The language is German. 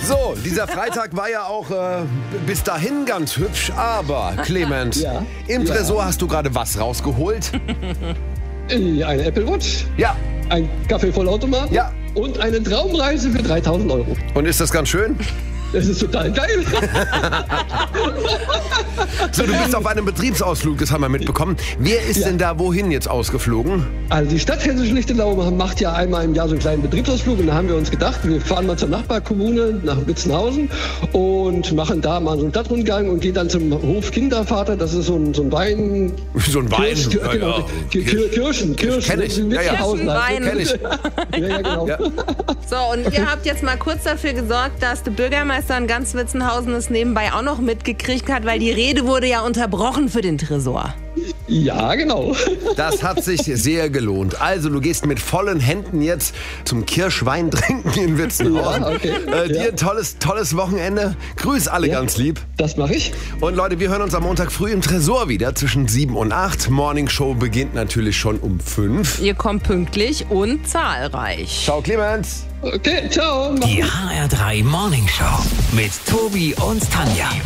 So, dieser Freitag war ja auch bis dahin ganz hübsch, aber Clemens, im Tresor hast du gerade was rausgeholt? Eine Apple Watch, Ja. ein Kaffeevollautomat und eine Traumreise für 3.000 Euro. Und ist das ganz schön? Das ist total geil. So, du bist auf einem Betriebsausflug, das haben wir mitbekommen. Wer ist denn da wohin jetzt ausgeflogen? Also die Stadt Hessisch-Lichtenau macht ja einmal im Jahr so einen kleinen Betriebsausflug und da haben wir uns gedacht, wir fahren mal zur Nachbarkommune nach Witzenhausen und machen da mal so einen Stadtrundgang und gehen dann zum Hof Kindervater, das ist so ein Wein... So ein Wein? Kirschen. Kenn ich. Kirschenwein. Kenn ich. Ja, genau. Ja. So, und ihr habt jetzt mal kurz dafür gesorgt, dass der Bürgermeister in ganz Witzenhausen es nebenbei auch noch mitgekriegt hat, weil die Rede wurde ja unterbrochen für den Tresor. Ja, genau. Das hat sich sehr gelohnt. Also, du gehst mit vollen Händen jetzt zum Kirschwein trinken in Witzenhausen. Ja, okay. Dir ein tolles Wochenende. Grüß alle ganz lieb. Das mache ich. Und Leute, wir hören uns am Montag früh im Tresor wieder zwischen 7 und 8. Morning Show beginnt natürlich schon um 5. Ihr kommt pünktlich und zahlreich. Ciao, Clemens. Okay, ciao. Die HR3 Morning Show mit Tobi und Tanja.